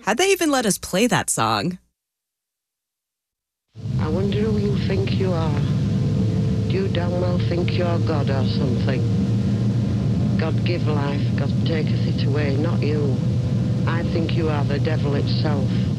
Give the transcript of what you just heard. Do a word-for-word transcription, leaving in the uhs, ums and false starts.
How'd they even let us play that song? I wonder who you think you are. Do you damn well think you're God or something? God give life, God taketh it away, not you. I think you are the devil itself.